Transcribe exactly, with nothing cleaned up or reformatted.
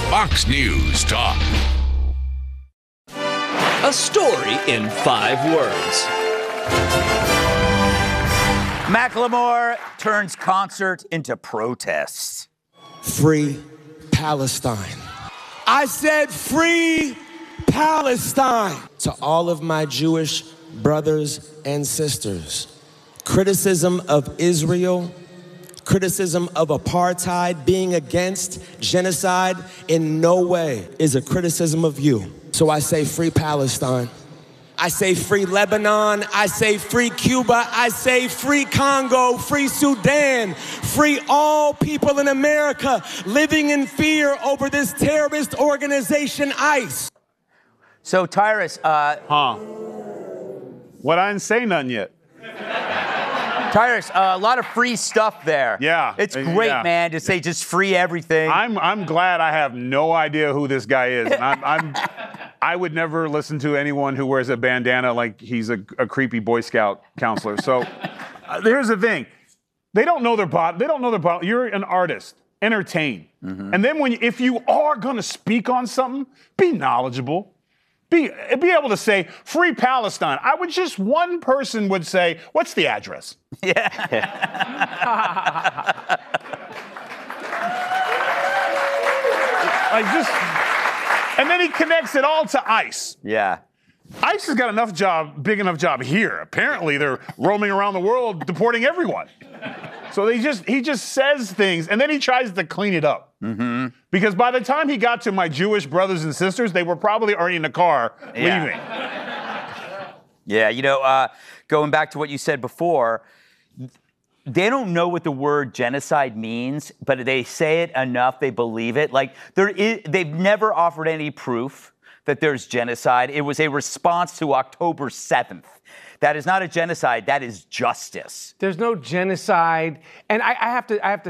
Fox News Talk. A story in five words. Macklemore turns concert into protests. Free Palestine. I said free Palestine. To all of my Jewish brothers and sisters, criticism of Israel, criticism of apartheid, being against genocide in no way is a criticism of you. So I say free Palestine. I say free Lebanon. I say free Cuba. I say free Congo, free Sudan, free all people in America living in fear over this terrorist organization, ICE. So, Tyrus, uh... Huh. What, I didn't say nothing yet. Tyrus, uh, a lot of free stuff there. Yeah. It's great, yeah. man, to say just free everything. I'm I'm glad I have no idea who this guy is. And I'm, I'm I would never listen to anyone who wears a bandana like he's a, a creepy Boy Scout counselor. So uh, here's the thing: they don't know their bot. They don't know their bot. You're an artist. Entertain. Mm-hmm. And then when you, if you are going to speak on something, be knowledgeable. Be be able to say free Palestine. I would just one person would say, "What's the address?" Yeah. Like just, and then he connects it all to ICE. Yeah. ICE has got enough job, big enough job here. Apparently, they're roaming around the world deporting everyone. So they just he just says things, and then he tries to clean it up. Mm-hmm. Because by the time he got to my Jewish brothers and sisters, they were probably already in the car yeah. leaving. Yeah, you know, uh, going back to what you said before, they don't know what the word genocide means, but they say it enough, they believe it. Like, there is, they've never offered any proof that there's genocide. It was a response to October seventh. That is not a genocide, that is justice. There's no genocide. And I, I have to I have to